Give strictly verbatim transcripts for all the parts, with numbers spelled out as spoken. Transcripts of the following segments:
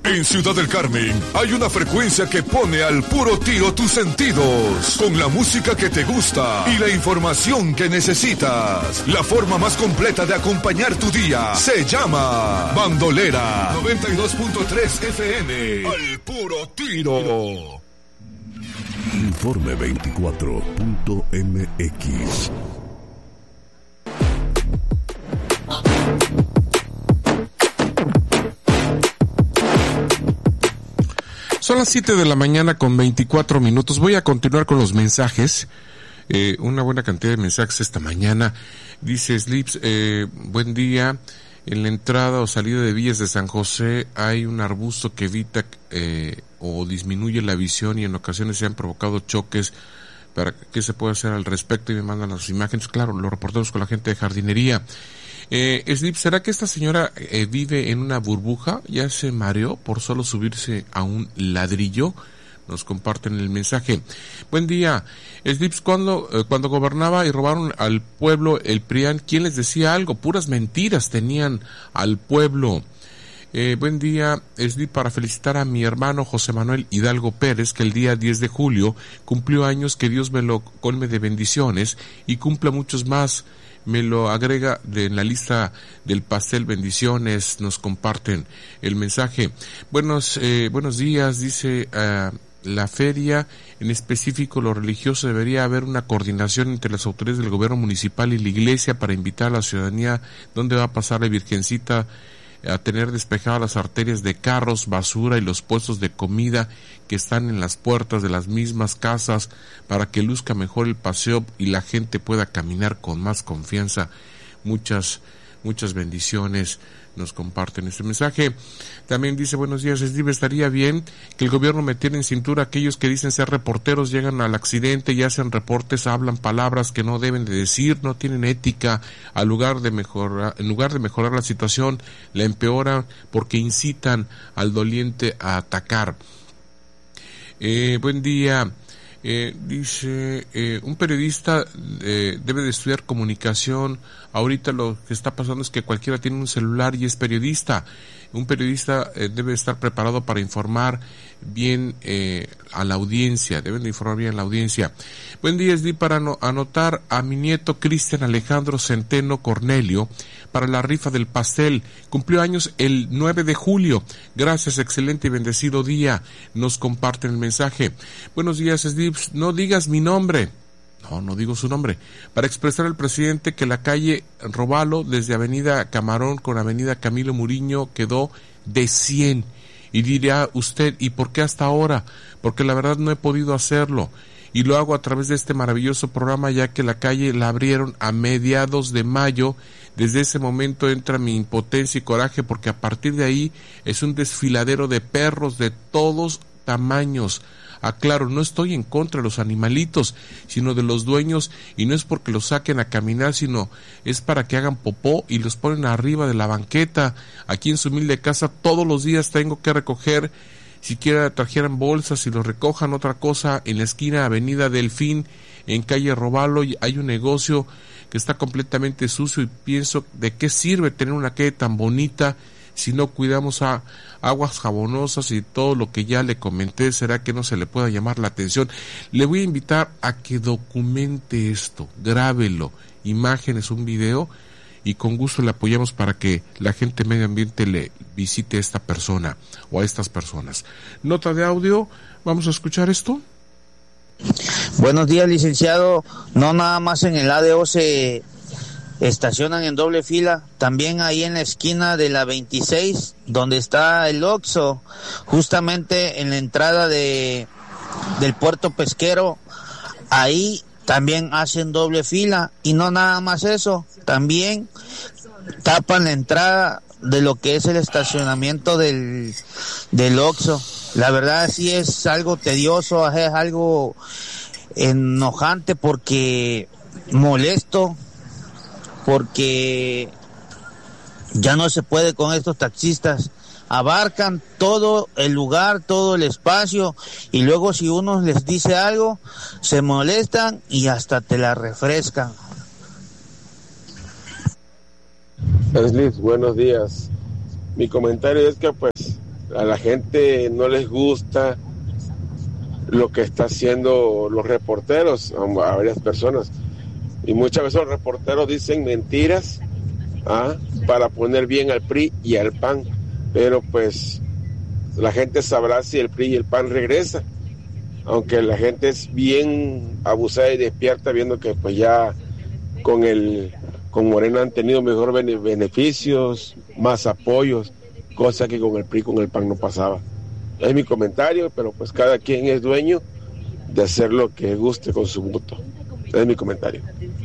En Ciudad del Carmen hay una frecuencia que pone al puro tiro tus sentidos, con la música que te gusta y la información que necesitas. La forma más completa de acompañar tu día se llama Bandolera noventa y dos punto tres F M. Al puro tiro. Informe veinticuatro punto M X. Son las siete de la mañana con veinticuatro minutos. Voy a continuar con los mensajes. Eh, una buena cantidad de mensajes esta mañana. Dice Slips, eh, buen día. En la entrada o salida de Villas de San José hay un arbusto que evita eh, o disminuye la visión y en ocasiones se han provocado choques. ¿Para qué se puede hacer al respecto? Y me mandan las imágenes. Claro, lo reportamos con la gente de jardinería. Eh, Slip, ¿será que esta señora eh, vive en una burbuja? ¿Ya se mareó por solo subirse a un ladrillo? Nos comparten el mensaje. Buen día. Slips, cuando, eh, cuando gobernaba y robaron al pueblo el P R I A N, ¿quién les decía algo? Puras mentiras tenían al pueblo. Eh, buen día, Slip, para felicitar a mi hermano José Manuel Hidalgo Pérez, que el día diez de julio cumplió años, que Dios me lo colme de bendiciones y cumpla muchos más. Me lo agrega de, en la lista del pastel. Bendiciones, nos comparten el mensaje. Buenos eh, buenos días, dice uh, la feria, en específico lo religioso, debería haber una coordinación entre las autoridades del gobierno municipal y la iglesia para invitar a la ciudadanía dónde va a pasar la Virgencita, a tener despejadas las arterias de carros, basura y los puestos de comida que están en las puertas de las mismas casas para que luzca mejor el paseo y la gente pueda caminar con más confianza. Muchas, muchas bendiciones. Nos comparten este mensaje. También dice, buenos días, Steve, estaría bien que el gobierno metiera en cintura a aquellos que dicen ser reporteros, llegan al accidente y hacen reportes, hablan palabras que no deben de decir, no tienen ética, al lugar de mejorar, en lugar de mejorar la situación, la empeoran porque incitan al doliente a atacar. Eh, buen día. Eh, dice, eh, un periodista eh, debe de estudiar comunicación. Ahorita lo que está pasando es que cualquiera tiene un celular y es periodista. Un periodista eh, debe estar preparado para informar bien eh, a la audiencia, deben de informar bien a la audiencia. Buen día, es para no, anotar a mi nieto Cristian Alejandro Centeno Cornelio para la rifa del pastel. Cumplió años el nueve de julio. Gracias, excelente y bendecido día. Nos comparten el mensaje. Buenos días, Slips, no digas mi nombre. No, no digo su nombre. Para expresar al presidente que la calle Robalo, desde Avenida Camarón con Avenida Camilo Muriño, quedó de cien. Y dirá usted, ¿y por qué hasta ahora? Porque la verdad no he podido hacerlo. Y lo hago a través de este maravilloso programa, ya que la calle la abrieron a mediados de mayo. Desde ese momento entra mi impotencia y coraje, porque a partir de ahí es un desfiladero de perros de todos tamaños. Aclaro, no estoy en contra de los animalitos, sino de los dueños, y no es porque los saquen a caminar, sino es para que hagan popó y los ponen arriba de la banqueta. Aquí en su humilde casa todos los días tengo que recoger, siquiera trajeran bolsas y los recojan. Otra cosa, en la esquina Avenida Delfín, en calle Robalo, hay un negocio que está completamente sucio, y pienso, ¿de qué sirve tener una calle tan bonita si no cuidamos a aguas jabonosas y todo lo que ya le comenté? ¿Será que no se le pueda llamar la atención? Le voy a invitar a que documente esto, grábelo, imágenes, un video, y con gusto le apoyamos para que la gente de medio ambiente le visite a esta persona o a estas personas. Nota de audio, vamos a escuchar esto. Buenos días, licenciado. No nada más en el A D O se estacionan en doble fila, también ahí en la esquina de la veintiséis, donde está el Oxxo, justamente en la entrada de del puerto pesquero, ahí también hacen doble fila. Y no nada más eso, también tapan la entrada de lo que es el estacionamiento del del Oxxo. La verdad sí es algo tedioso, es algo enojante, porque molesto, porque ya no se puede con estos taxistas. Abarcan todo el lugar, todo el espacio, y luego si uno les dice algo, se molestan y hasta te la refrescan. Slips, buenos días. Mi comentario es que pues A la gente no les gusta lo que está haciendo los reporteros, a varias personas. Y muchas veces los reporteros dicen mentiras ¿ah? para poner bien al P R I y al P A N. Pero pues la gente sabrá si el P R I y el P A N regresa. Aunque la gente es bien abusada y despierta viendo que pues ya con el con Morena han tenido mejor bene, beneficios, más apoyos, cosa que con el P R I y con el P A N no pasaba. Es mi comentario, pero pues cada quien es dueño de hacer lo que guste con su voto. Es mi comentario.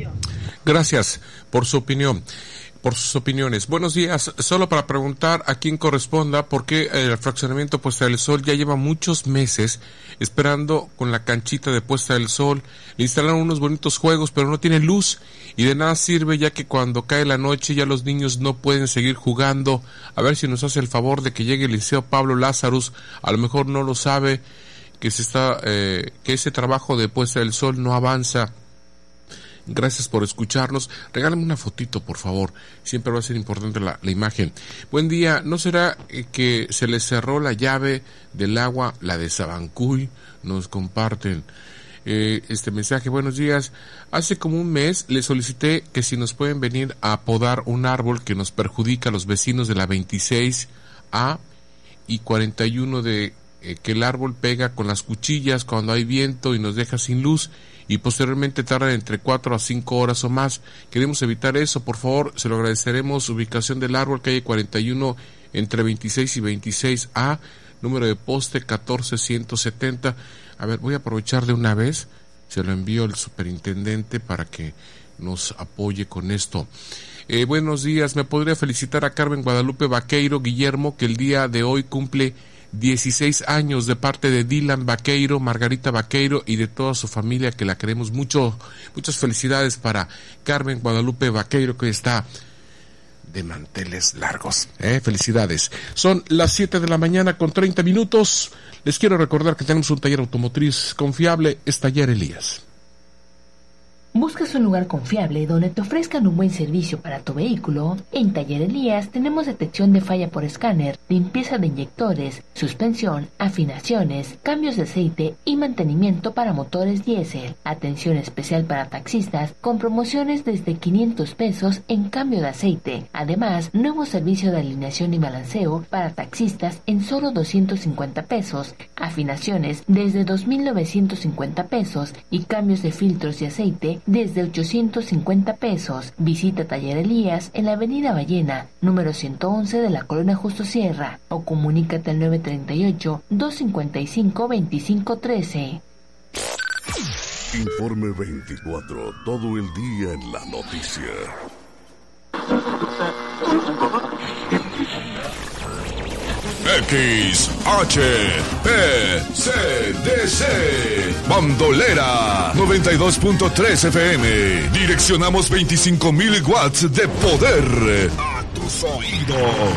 Gracias por su opinión, por sus opiniones. Buenos días. Solo para preguntar a quién corresponda, porque el fraccionamiento Puesta del Sol ya lleva muchos meses esperando con la canchita de Puesta del Sol. Le instalaron unos bonitos juegos, pero no tiene luz y de nada sirve, ya que cuando cae la noche ya los niños no pueden seguir jugando. A ver si nos hace el favor de que llegue el Liceo Pablo Lázarus. A lo mejor no lo sabe, que se está eh, que ese trabajo de Puesta del Sol no avanza. Gracias por escucharnos. Regálame una fotito, por favor. Siempre va a ser importante la, la imagen. Buen día. ¿No será eh, que se les cerró la llave del agua, la de Sabancuy? Nos comparten eh, este mensaje. Buenos días. Hace como un mes le solicité que si nos pueden venir a podar un árbol que nos perjudica a los vecinos de la veintiséis A y cuarenta y uno de eh, que el árbol pega con las cuchillas cuando hay viento y nos deja sin luz, y posteriormente tardan entre cuatro a cinco horas o más. Queremos evitar eso, por favor, se lo agradeceremos. Ubicación del árbol, calle cuarenta y uno, entre veintiséis y veintiséis A, número de poste catorce ciento setenta. A ver, voy a aprovechar de una vez, se lo envío al superintendente para que nos apoye con esto. Eh, buenos días, me podría felicitar a Carmen Guadalupe Vaqueiro Guillermo, que el día de hoy cumple dieciséis años, de parte de Dylan Vaqueiro, Margarita Vaqueiro y de toda su familia, que la queremos mucho. Muchas felicidades para Carmen Guadalupe Vaqueiro, que está de manteles largos. ¿eh? Felicidades. Son las siete de la mañana con treinta minutos. Les quiero recordar que tenemos un taller automotriz confiable, es Taller Elías. ¿Buscas un lugar confiable donde te ofrezcan un buen servicio para tu vehículo? En Taller Elías tenemos detección de falla por escáner, limpieza de inyectores, suspensión, afinaciones, cambios de aceite y mantenimiento para motores diésel. Atención especial para taxistas con promociones desde quinientos pesos en cambio de aceite. Además, nuevo servicio de alineación y balanceo para taxistas en solo doscientos cincuenta pesos. Afinaciones desde dos mil novecientos cincuenta pesos y cambios de filtros y aceite desde ochocientos cincuenta pesos. Visita Taller Elías en la avenida Ballena, número ciento once de la Colonia Justo Sierra, o comunícate al nueve treinta y ocho, doscientos cincuenta y cinco, veinticinco trece. Informe veinticuatro, todo el día en la noticia. X H P C D C Bandolera noventa y dos punto tres F M. Direccionamos veinticinco mil watts de poder a tus oídos.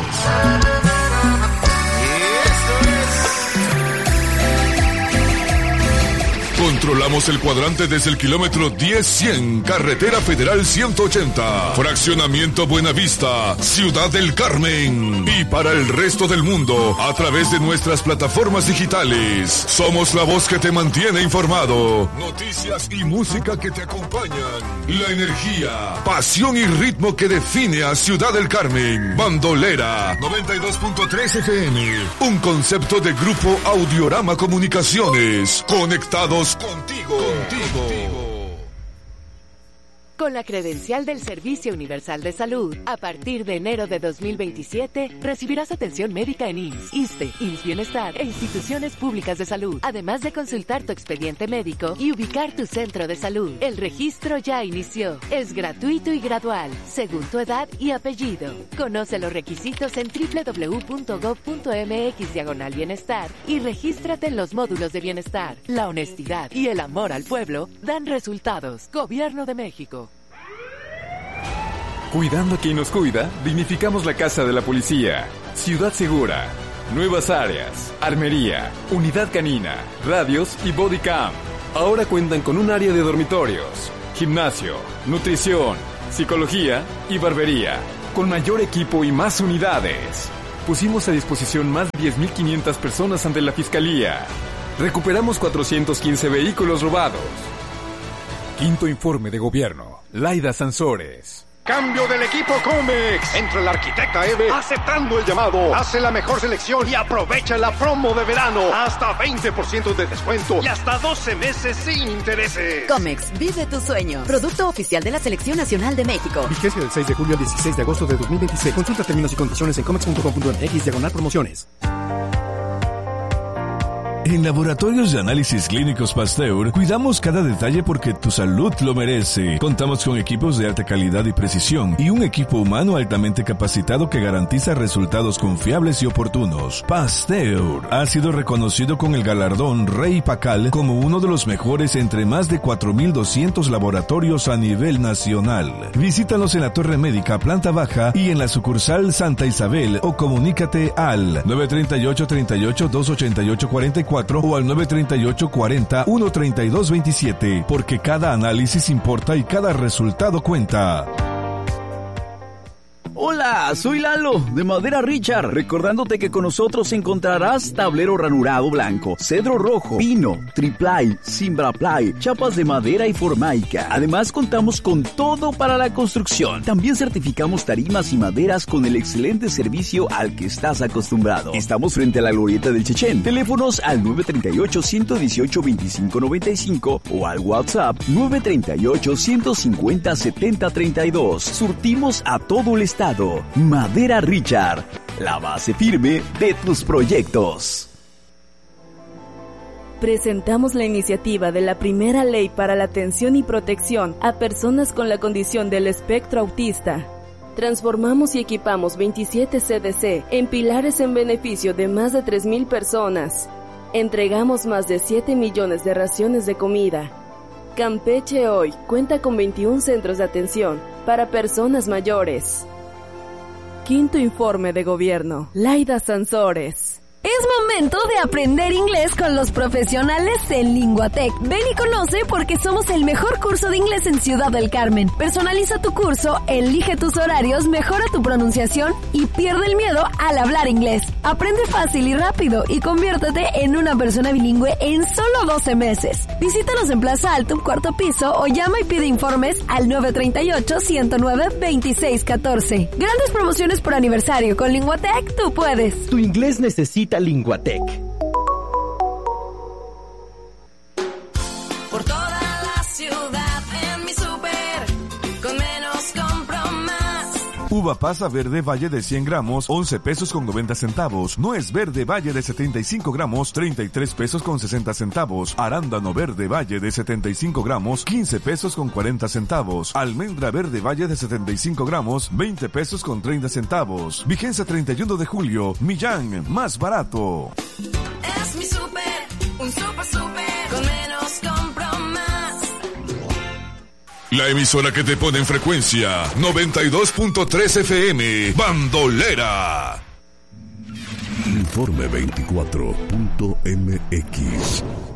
Controlamos el cuadrante desde el kilómetro diez cien, Carretera Federal ciento ochenta, Fraccionamiento Buenavista, Ciudad del Carmen. Y para el resto del mundo, a través de nuestras plataformas digitales. Somos la voz que te mantiene informado. Noticias y música que te acompañan. La energía, pasión y ritmo que define a Ciudad del Carmen. Bandolera noventa y dos punto tres F M. Un concepto de Grupo Audiorama Comunicaciones. Conectados contigo, contigo. Con la credencial del Servicio Universal de Salud, a partir de enero de dos mil veintisiete, recibirás atención médica en I M S S, ISSSTE, I M S S Bienestar e instituciones públicas de salud, además de consultar tu expediente médico y ubicar tu centro de salud. El registro ya inició. Es gratuito y gradual, según tu edad y apellido. Conoce los requisitos en doble u doble u doble u punto gob punto eme equis diagonal bienestar y regístrate en los módulos de bienestar. La honestidad y el amor al pueblo dan resultados. Gobierno de México. Cuidando a quien nos cuida, dignificamos la casa de la policía. Ciudad Segura, nuevas áreas, armería, unidad canina, radios y body cam. Ahora cuentan con un área de dormitorios, gimnasio, nutrición, psicología y barbería, con mayor equipo y más unidades. pusimos a disposición más de diez mil quinientas personas ante la Fiscalía. Recuperamos cuatrocientos quince vehículos robados. Quinto informe de gobierno. Laida Sansores. Cambio del equipo Comex. Entra la arquitecta Eve aceptando el llamado. Hace la mejor selección y aprovecha la promo de verano. Hasta veinte por ciento de descuento y hasta doce meses sin intereses. Comex, vive tu sueño. Producto oficial de la Selección Nacional de México. Vigencia del seis de julio al dieciséis de agosto de dos mil veintiséis. Consulta términos y condiciones en comex punto com punto m x diagonal promociones. En Laboratorios de Análisis Clínicos Pasteur, cuidamos cada detalle porque tu salud lo merece. Contamos con equipos de alta calidad y precisión y un equipo humano altamente capacitado que garantiza resultados confiables y oportunos. Pasteur ha sido reconocido con el galardón Rey Pacal como uno de los mejores entre más de cuatro mil doscientos laboratorios a nivel nacional. Visítanos en la Torre Médica, planta baja y en la sucursal Santa Isabel o comunícate al nueve tres ocho, tres ocho, dos ocho ocho, cuatro cuatro o al nueve tres ocho, cuarenta, uno treinta y dos veintisiete, porque cada análisis importa y cada resultado cuenta. Hola, soy Lalo, de Madera Richard, recordándote que con nosotros encontrarás tablero ranurado blanco, cedro rojo, pino, triplay, cimbraplay, chapas de madera y formaica. Además, contamos con todo para la construcción. También certificamos tarimas y maderas con el excelente servicio al que estás acostumbrado. Estamos frente a la glorieta del Chechén. Teléfonos al nueve tres ocho, uno uno ocho, veinticinco noventa y cinco o al WhatsApp nueve tres ocho, ciento cincuenta, setenta treinta y dos. Surtimos a todo el estado. Madera Richard, la base firme de tus proyectos. Presentamos la iniciativa de la primera ley para la atención y protección a personas con la condición del espectro autista. Transformamos y equipamos veintisiete C D C en pilares en beneficio de más de tres mil personas. Entregamos más de siete millones de raciones de comida. Campeche hoy cuenta con veintiún centros de atención para personas mayores. Quinto informe de gobierno. Laida Sansores. Es momento de aprender inglés con los profesionales en Linguatec. Ven y conoce porque somos el mejor curso de inglés en Ciudad del Carmen. Personaliza tu curso, elige tus horarios, mejora tu pronunciación y pierde el miedo al hablar inglés. Aprende fácil y rápido y conviértete en una persona bilingüe en solo doce meses. Visítanos en Plaza Alto, cuarto piso o llama y pide informes al nueve tres ocho, uno cero nueve, veintiséis catorce. Grandes promociones por aniversario. Con Linguatec tú puedes. Tu inglés necesita Linguatec. Por toda la ciudad en mi súper, con menos compro más. Uva pasa verde Valle de cien gramos, once pesos con noventa centavos. Nuez verde Valle de setenta y cinco gramos, treinta y tres pesos con sesenta centavos. Arándano verde Valle de setenta y cinco gramos, quince pesos con cuarenta centavos. Almendra verde Valle de setenta y cinco gramos, veinte pesos con treinta centavos. Vigencia treinta y uno de julio. Millán, más barato. Es mi súper, un súper súper, con menos compro más. La emisora que te pone en frecuencia noventa y dos punto tres F M, Bandolera. Informe veinticuatro punto m x.